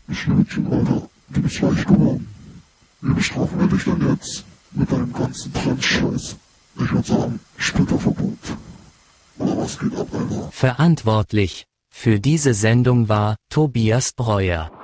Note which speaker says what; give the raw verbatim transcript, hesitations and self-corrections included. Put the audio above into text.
Speaker 1: Ich Mädchen, Alter, du bist leicht geworden. Wie bestrafen wir dich denn jetzt? Mit deinem ganzen Trans-Scheiß. Ich würde sagen, Splitterverbot. Oder was geht ab, Alter?
Speaker 2: Verantwortlich für diese Sendung war Tobias Breuer.